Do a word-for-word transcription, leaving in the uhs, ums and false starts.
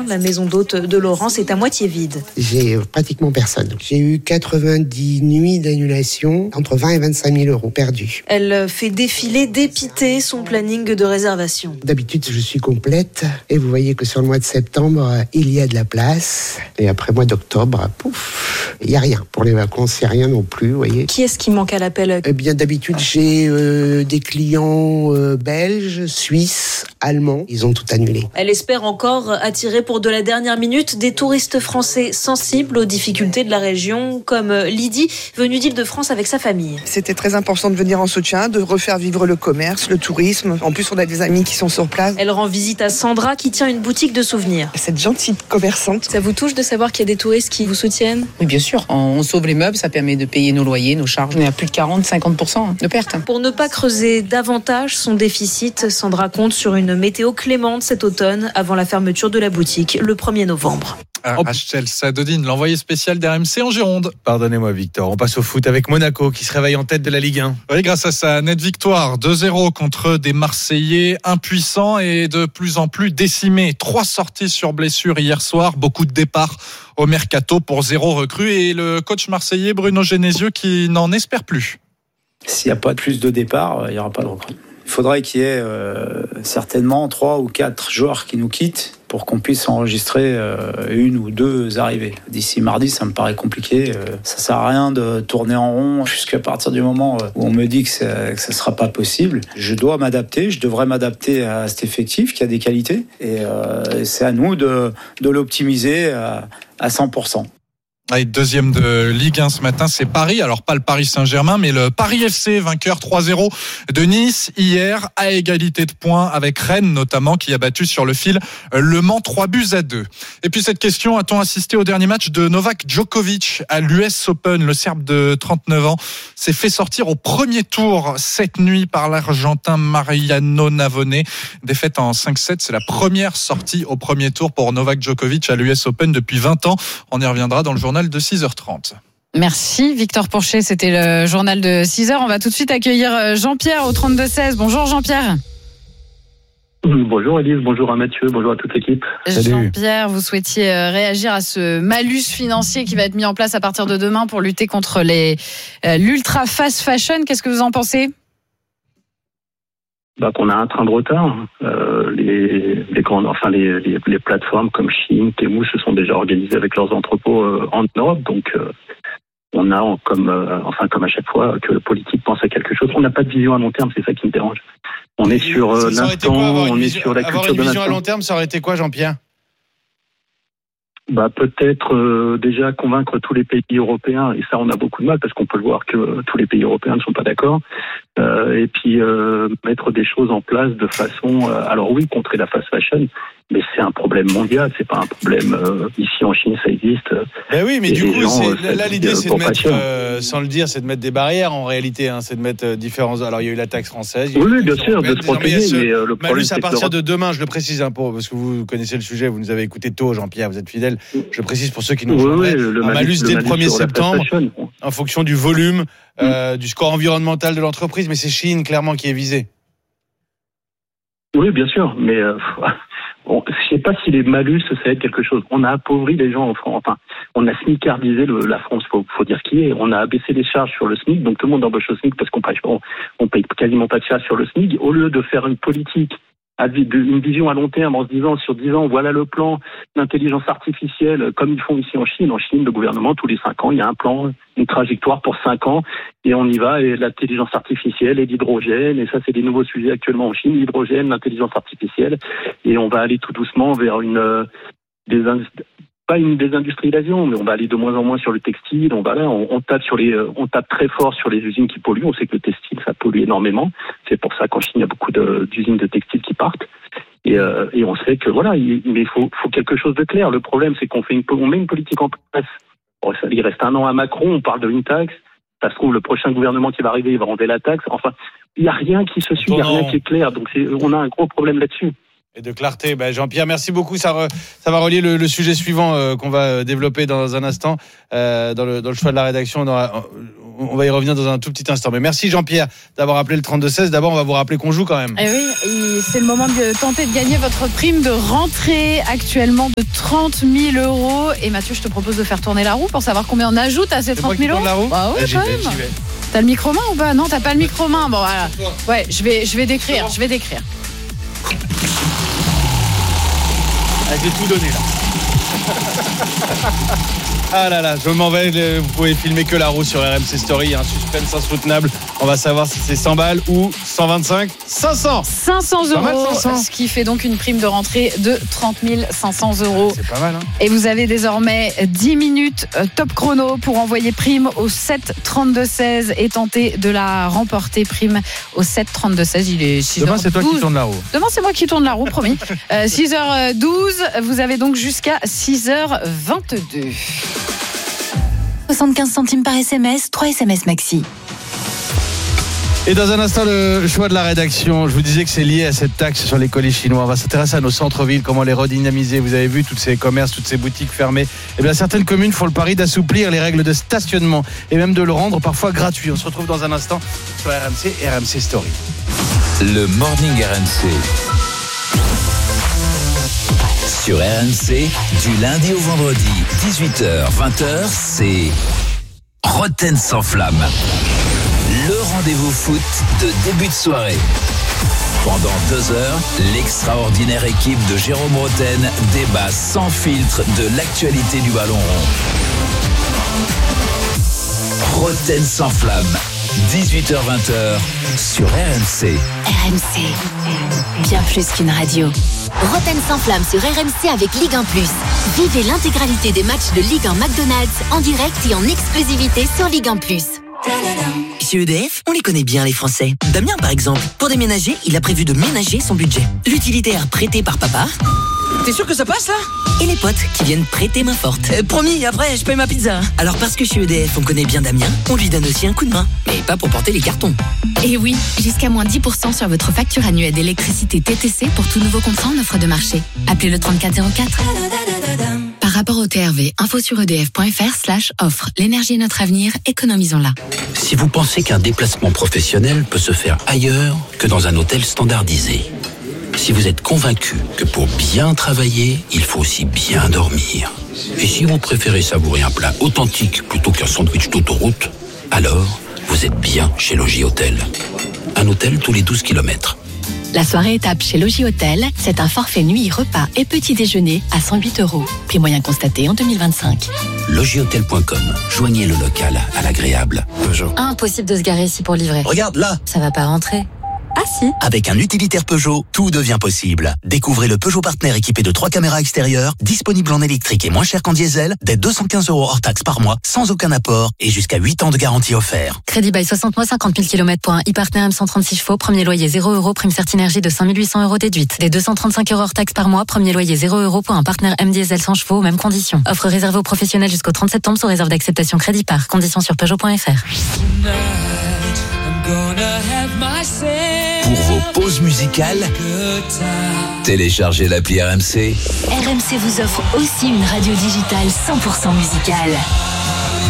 la maison d'hôte de Laurence est à moitié vide. J'ai pratiquement personne. J'ai eu quatre-vingt-dix nuits d'annulation, entre vingt et vingt-cinq mille euros perdus. Elle fait défiler dépité son planning de réservation. D'habitude, je suis complète et vous voyez que sur le mois de septembre, il y a de la place. Et après mois d'octobre, pouf, il n'y a rien. Pour les vacances, il n'y a rien non plus, vous voyez. Qui est-ce qui manque à l'appel ? Eh bien, d'habitude, j'ai euh, des clients euh, belges, suisses, allemands. Ils ont tout annulé. Elle espère encore attirer pour de la dernière minute des touristes français sensibles aux difficultés de la région, comme Lydie, venue d'Île-de-France avec sa famille. C'était très important de venir en soutien, de refaire vivre le commerce, le tourisme. En plus, on a des amis qui sont sur place. Elle rend visite à Sandra, qui tient une boutique de souvenirs. Cette gentille commerçante. Ça vous touche de savoir qu'il y a des touristes qui vous soutiennent ? Oui, bien sûr. On sauve les meubles, ça permet de payer nos loyers, nos charges. On est à plus de quarante à cinquante pour cent de perte. Pour ne pas creuser davantage son déficit, Sandra compte sur une météo clémente cet automne, avant la fermeture de la boutique le premier novembre. Rachel Sadodine, l'envoyé spécial d'R M C en Gironde. Pardonnez-moi Victor, on passe au foot avec Monaco qui se réveille en tête de la Ligue un. Oui, grâce à sa nette victoire deux zéro contre des Marseillais impuissants et de plus en plus décimés. Trois sorties sur blessure hier soir, beaucoup de départs au mercato pour zéro recrue et le coach marseillais Bruno Genesio qui n'en espère plus. S'il n'y a pas plus de départs, il n'y aura pas de recrue. Il faudrait qu'il y ait euh, certainement trois ou quatre joueurs qui nous quittent pour qu'on puisse enregistrer euh, une ou deux arrivées. D'ici mardi, ça me paraît compliqué. Euh, ça sert à rien de tourner en rond jusqu'à partir du moment où on me dit que, que ça ne sera pas possible. Je dois m'adapter, je devrais m'adapter à cet effectif qui a des qualités. Et euh, c'est à nous de, de l'optimiser à, à cent pour cent. Allez, deuxième de Ligue un ce matin, c'est Paris. Alors pas le Paris Saint-Germain, mais le Paris F C, vainqueur trois zéro de Nice hier, à égalité de points avec Rennes notamment, qui a battu sur le fil Le Mans trois buts à deux. Et puis cette question, a-t-on assisté au dernier match de Novak Djokovic à l'U S Open? Le Serbe de trente-neuf ans s'est fait sortir au premier tour cette nuit par l'Argentin Mariano Navone. Défaite en cinq sept, c'est la première sortie au premier tour pour Novak Djokovic à l'U S Open depuis vingt ans. On y reviendra dans le journal de six heures trente. Merci Victor Pourchet, c'était le journal de six heures. On va tout de suite accueillir Jean-Pierre au trente-deux seize. Bonjour Jean-Pierre. Bonjour Elise, bonjour à Mathieu, bonjour à toute l'équipe. Salut. Jean-Pierre, vous souhaitiez réagir à ce malus financier qui va être mis en place à partir de demain pour lutter contre les, l'ultra fast fashion. Qu'est-ce que vous en pensez ? Bah, qu'on a un train de retard. Euh, les, les grandes, enfin les, les, les plateformes comme Shein, Temu se sont déjà organisées avec leurs entrepôts euh, en Europe. Donc euh, on a comme, euh, enfin comme à chaque fois que le politique pense à quelque chose. On n'a pas de vision à long terme, c'est ça qui me dérange. On est sur euh, l'instant, on est sur la culture de l'instant. Avoir une vision à long terme, ça aurait été quoi, Jean-Pierre ? Bah peut-être euh, déjà convaincre tous les pays européens, et ça on a beaucoup de mal parce qu'on peut le voir que tous les pays européens ne sont pas d'accord, euh, et puis euh, mettre des choses en place de façon, euh, alors oui, contrer la fast fashion, mais c'est un problème mondial, c'est pas un problème euh, ici en Chine, ça existe. Ben oui, mais du coup, gens, c'est, là l'idée c'est de mettre, euh, sans le dire, c'est de mettre des barrières en réalité, hein, c'est de mettre différents. Alors il y a eu la taxe française. Il y a eu oui, la bien taxe sûr, de se protéger, ce, mais euh, le problème malus c'est à partir que de demain, je le précise un peu parce que vous connaissez le sujet, vous nous avez écouté tôt, Jean-Pierre, vous êtes fidèle. Je précise pour ceux qui nous oui, rejoindraient, oui, le un malus, malus dès le premier septembre, fashion, en fonction du volume, euh, mm. du score environnemental de l'entreprise, mais c'est Shein clairement qui est visé. Oui, bien sûr, mais euh, bon, je ne sais pas si les malus, ça va être quelque chose. On a appauvri les gens en France. Enfin, on a smicardisé le, la France, il faut, faut dire qui est. On a abaissé les charges sur le SMIC, donc tout le monde embauche au SMIC parce qu'on paye, on, on paye quasiment pas de charges sur le SMIC. Au lieu de faire une politique, une vision à long terme en se disant sur dix ans, voilà le plan d'intelligence artificielle, comme ils font ici en Chine. En Chine, le gouvernement, tous les cinq ans, il y a un plan, une trajectoire pour cinq ans, et on y va, et l'intelligence artificielle et l'hydrogène, et ça, c'est des nouveaux sujets actuellement en Chine, l'hydrogène, l'intelligence artificielle, et on va aller tout doucement vers une, euh, des, pas une désindustrialisation, mais on va aller de moins en moins sur le textile, on va là, on, on tape sur les, euh, on tape très fort sur les usines qui polluent, on sait que le textile, ça pollue énormément, c'est pour ça qu'en Chine, il y a beaucoup de, d'usines de textile qui partent. Et, euh, et on sait que voilà, il, mais il faut, faut quelque chose de clair. Le problème, c'est qu'on fait une, on met une politique en place. Bon, ça, il reste un an à Macron, on parle d'une taxe. Ça se trouve, le prochain gouvernement qui va arriver, il va enlever la taxe. Enfin, il n'y a rien qui se suit, il n'y a rien qui est clair. Donc, c'est, on a un gros problème là-dessus. Et de clarté. Bah, Jean-Pierre, merci beaucoup. Ça, re, ça va relier le, le sujet suivant euh, qu'on va développer dans un instant euh, dans, le, dans le choix de la rédaction. On, aura, on va y revenir dans un tout petit instant. Mais merci Jean-Pierre d'avoir appelé le trente-deux seize. D'abord, on va vous rappeler qu'on joue quand même. Et oui, c'est le moment de tenter de gagner votre prime de rentrée actuellement de trente mille euros. Et Mathieu, je te propose de faire tourner la roue pour savoir combien on ajoute à ces trente mille euros. La roue bah ouais, ah, quand même. Vais, t'as le micro-main ou pas? Non, t'as pas le micro-main. Bon, voilà. Ouais, je vais, je vais décrire. Je vais décrire. Ah, j'ai tout donné là. Ah là là, je m'en vais. Vous pouvez filmer que la roue sur R M C Story. Un suspense insoutenable. On va savoir si c'est cent balles ou cent vingt-cinq, cinq cents. cinq cents euros, cinq cents. Ce qui fait donc une prime de rentrée de trente mille cinq cents euros. C'est pas mal, hein. Et vous avez désormais dix minutes top chrono pour envoyer prime au sept trente-deux seize et tenter de la remporter. Prime au sept trente-deux seize. Il est six heures douze. Demain, c'est toi qui tourne la roue. Demain, c'est moi qui tourne la roue, promis. euh, six heures douze. Vous avez donc jusqu'à six heures vingt-deux. soixante-quinze centimes par S M S, trois S M S maxi. Et dans un instant, le choix de la rédaction. Je vous disais que c'est lié à cette taxe sur les colis chinois. On va s'intéresser à nos centres-villes, comment les redynamiser. Vous avez vu tous ces commerces, toutes ces boutiques fermées. Eh bien, certaines communes font le pari d'assouplir les règles de stationnement et même de le rendre parfois gratuit. On se retrouve dans un instant sur R M C et R M C Story. Le Morning R M C. Sur R M C, du lundi au vendredi, dix-huit heures, vingt heures, c'est Roten sans flamme. Le rendez-vous foot de début de soirée. Pendant deux heures, l'extraordinaire équipe de Jérôme Roten débat sans filtre de l'actualité du ballon rond. Roten sans flamme, dix-huit heures, vingt heures, sur R M C. R M C, bien plus qu'une radio. Roten sans flamme sur R M C avec Ligue un plus. Vivez l'intégralité des matchs de Ligue un McDonald's en direct et en exclusivité sur Ligue un plus. Chez E D F, on les connaît bien les Français. Damien par exemple, pour déménager, il a prévu de ménager son budget. L'utilitaire prêté par papa. T'es sûr que ça passe là? Et les potes qui viennent prêter main forte. Euh, promis, après je paye ma pizza. Alors parce que chez E D F on connaît bien Damien, on lui donne aussi un coup de main. Mais pas pour porter les cartons. Et oui, jusqu'à moins dix pour cent sur votre facture annuelle d'électricité T T C pour tout nouveau contrat en offre de marché. Appelez le trente-quatre zéro quatre. Par rapport au T R V, info sur edf.fr slash offre. L'énergie est notre avenir, économisons-la. Si vous pensez qu'un déplacement professionnel peut se faire ailleurs que dans un hôtel standardisé, si vous êtes convaincu que pour bien travailler, il faut aussi bien dormir, et si vous préférez savourer un plat authentique plutôt qu'un sandwich d'autoroute, alors vous êtes bien chez Logis Hôtel. Un hôtel tous les douze kilomètres. La soirée étape chez Logis Hôtel, c'est un forfait nuit, repas et petit déjeuner à cent huit euros. Prix moyen constaté en deux mille vingt-cinq. logis hôtel point com. Joignez le local à l'agréable. Peugeot. Impossible de se garer ici pour livrer. Regarde là. Ça va pas rentrer. Ah si. Avec un utilitaire Peugeot, tout devient possible. Découvrez le Peugeot Partner équipé de trois caméras extérieures, disponible en électrique et moins cher qu'en diesel, dès deux cent quinze euros hors taxe par mois, sans aucun apport et jusqu'à huit ans de garantie offert. Crédit bail soixante mois, cinquante mille kilomètres pour un e-partner M cent trente-six chevaux, premier loyer zéro euros, prime Certinergie de cinq mille huit cents euros déduite. Dès deux cent trente-cinq euros hors taxe par mois, premier loyer zéro euros pour un partner M diesel cent chevaux, mêmes conditions. Offre réservée aux professionnels jusqu'au trente septembre sous réserve d'acceptation crédit par. Conditions sur Peugeot point F R. Pour vos pauses musicales, téléchargez l'appli R M C. R M C vous offre aussi une radio digitale cent pour cent musicale.